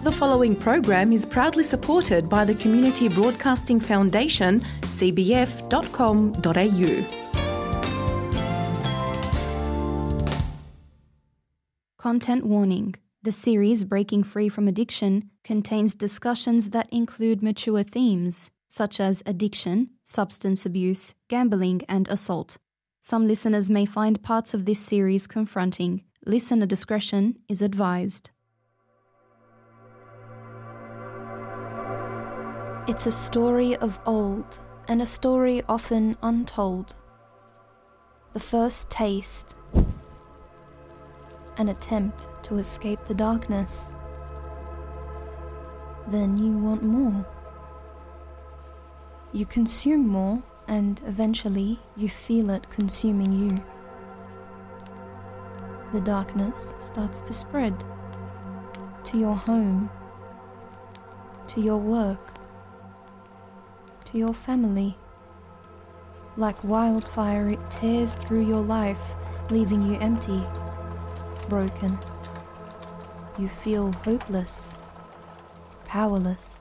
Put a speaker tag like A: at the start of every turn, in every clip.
A: The following program is proudly supported by the Community Broadcasting Foundation, cbf.com.au.
B: Content warning. The series Breaking Free from Addiction contains discussions that include mature themes, such as addiction, substance abuse, gambling, and assault. Some listeners may find parts of this series confronting. Listener discretion is advised. It's a story of old, and a story often untold. The first taste, an attempt to escape the darkness. Then you want more. You consume more, and eventually you feel it consuming you. The darkness starts to spread to your home, to your work, to your family. Like wildfire, it tears through your life, leaving you empty, broken. You feel hopeless, powerless.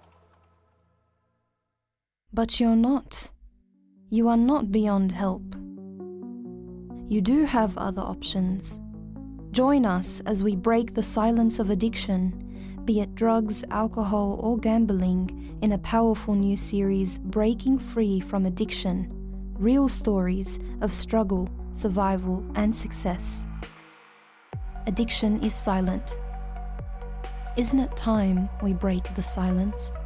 B: But you're not. You are not beyond help. You do have other options. Join us as we break the silence of addiction, be it drugs, alcohol, or gambling, in a powerful new series, Breaking Free from Addiction. Real stories of struggle, survival, and success. Addiction is silent. Isn't it time we break the silence?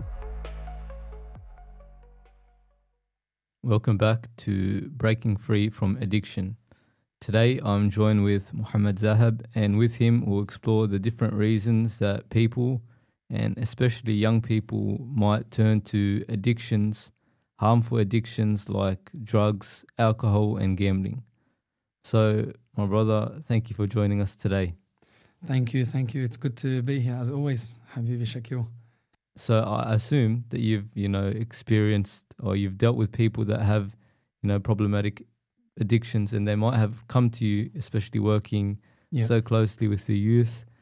C: Welcome back to Breaking Free from Addiction. Today I'm joined with Muhammad Zahab, and with him we'll explore the different reasons that people, and especially young people, might turn to addictions, harmful addictions like drugs, alcohol and gambling. So, my brother, thank you for joining us today.
D: Thank you. It's good to be here as always, Habibi Shakil.
C: So I assume that you've, experienced or you've dealt with people that have, problematic addictions, and they might have come to you, especially working so closely with the youth.